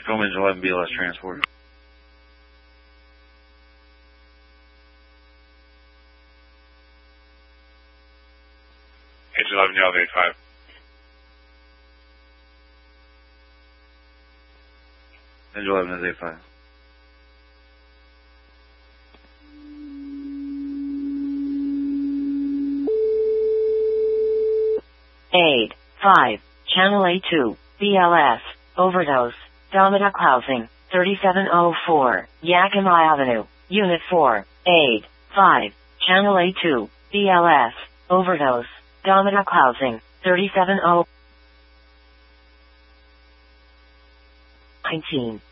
Engine 11 BLS transport. Engine 11, Delta 85. Engine 11 is 85. Eight, 5, Channel A2, BLS, overdose, Dominic Housing, 3704, Yakima Avenue, Unit 4, 8, 5, Channel A2, BLS, overdose, Dominic Housing, 37019.